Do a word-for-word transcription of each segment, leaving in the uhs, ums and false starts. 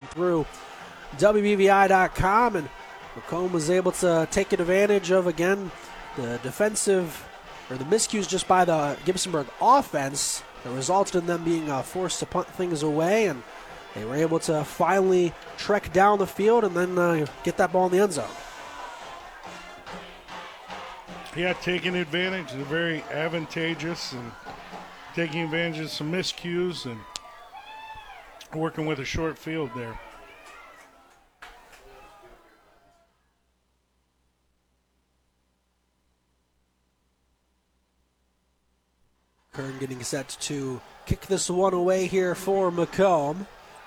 through W B V I dot com, and Macomb was able to take advantage of, again, the defensive, or the miscues just by the Gibsonburg offense that resulted in them being uh, forced to punt things away, and they were able to finally trek down the field and then uh, get that ball in the end zone. Yeah, taking advantage, they're very advantageous, and taking advantage of some miscues and working with a short field there. Kern getting set to kick this one away here for Macomb.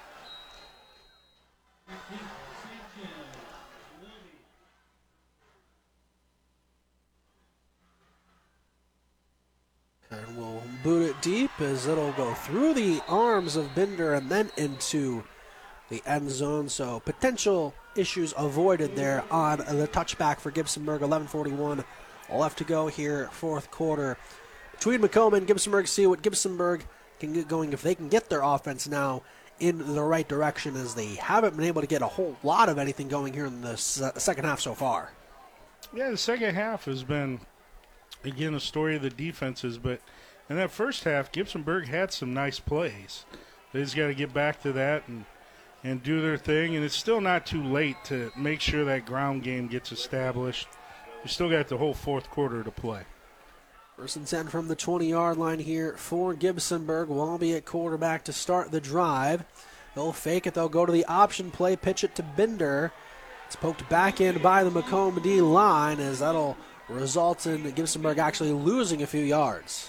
Kern will boot it deep as it'll go through the arms of Binder and then into the end zone. So potential issues avoided there on the touchback for Gibsonburg. eleven forty-one left to go here, fourth quarter. Between Macomb and Gibsonburg, see what Gibsonburg can get going if they can get their offense now in the right direction, as they haven't been able to get a whole lot of anything going here in the second half so far. Yeah, the second half has been, again, a story of the defenses, but in that first half, Gibsonburg had some nice plays. They just got to get back to that and, and do their thing, and it's still not too late to make sure that ground game gets established. We still got the whole fourth quarter to play. First and ten from the twenty-yard line here for Gibsonburg. Wallaby at quarterback to start the drive. They'll fake it. They'll go to the option play, pitch it to Binder. It's poked back in by the Macomb D line, as that'll result in Gibsonburg actually losing a few yards.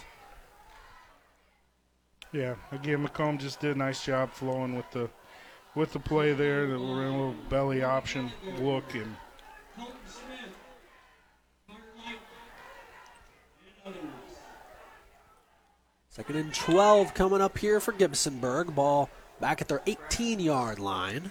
Yeah, again, Macomb just did a nice job flowing with the with the play there. The little belly option look, and second and twelve coming up here for Gibsonburg. Ball back at their eighteen-yard line.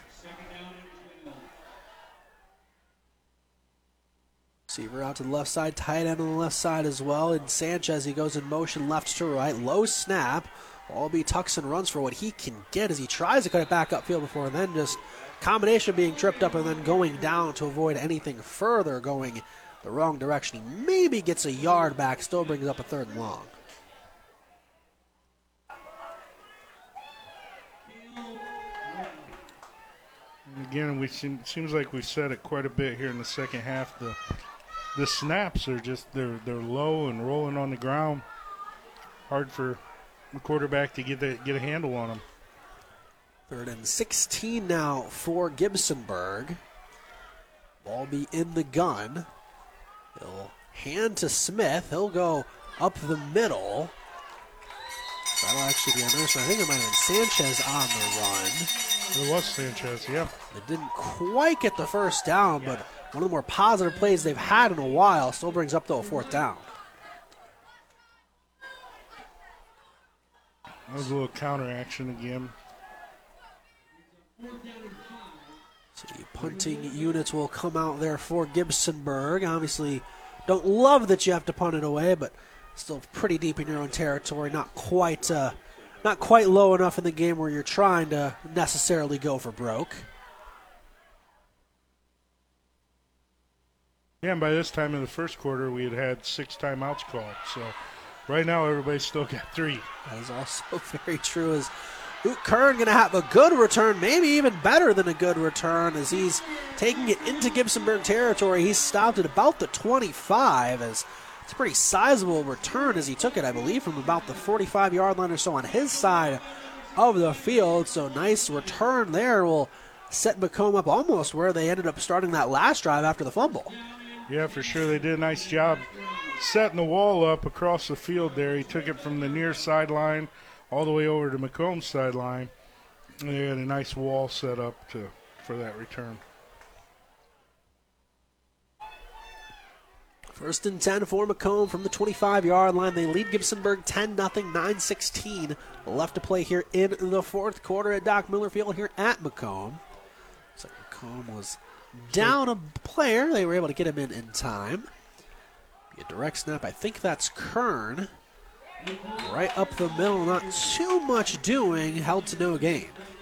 Receiver out to the left side, tight end on the left side as well. And Sanchez, he goes in motion left to right. Low snap. Wallaby tucks and runs for what he can get as he tries to cut it back upfield before then just combination being tripped up and then going down to avoid anything further going the wrong direction. He maybe gets a yard back, still brings up a third and long. Again, we seem, seems like we've said it quite a bit here in the second half. The the snaps are just they're they're low and rolling on the ground. Hard for the quarterback to get the, get a handle on them. Third and sixteen now for Gibsonburg. Ball be in the gun. He'll hand to Smith. He'll go up the middle. That'll actually be a nice one. I think it might have been Sanchez on the run. It was Sanchez, yeah. It didn't quite get the first down, but one of the more positive plays they've had in a while. Still brings up to a fourth down. That was a little counter action again. So the punting units will come out there for Gibsonburg. Obviously, don't love that you have to punt it away, but still pretty deep in your own territory. Not quite, uh, not quite low enough in the game where you're trying to necessarily go for broke. Yeah, and by this time in the first quarter, we had had six timeouts called. So right now, everybody's still got three. That is also very true. As Luke Kern going to have a good return, maybe even better than a good return, as he's taking it into Gibsonburg territory. He's stopped at about the twenty-five, as it's a pretty sizable return as he took it, I believe, from about the forty-five-yard line or so on his side of the field. So nice return there will set Macomb up almost where they ended up starting that last drive after the fumble. Yeah, for sure. They did a nice job setting the wall up across the field there. He took it from the near sideline all the way over to Macomb's sideline. And they had a nice wall set up to for that return. First and ten for Macomb from the twenty-five-yard line. They lead Gibsonburg ten nothing, nine sixteen left to play here in the fourth quarter at Doc Miller Field here at Macomb. Looks like Macomb was down a player. They were able to get him in in time. Be a direct snap. I think that's Kern. Right up the middle, not too much doing, held to no gain.